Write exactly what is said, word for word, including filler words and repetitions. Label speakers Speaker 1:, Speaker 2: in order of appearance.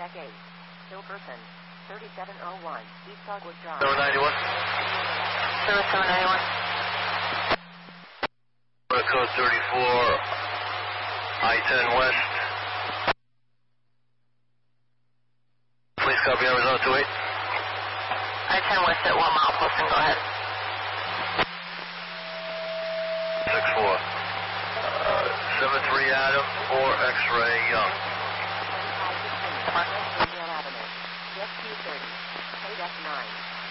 Speaker 1: Deck eight. Hilkerson. thirty-seven oh one. East Dogwood Drive.
Speaker 2: seven ninety-one.
Speaker 3: seven ninety-one.
Speaker 2: Code thirty-four. I ten West. Please copy Arizona two eight.
Speaker 3: I ten West at one mile, Poston, go ahead.
Speaker 2: six four. Uh, seven three Adam, four X-ray Young.
Speaker 1: Avenue. Deck two thirty. Deck nine.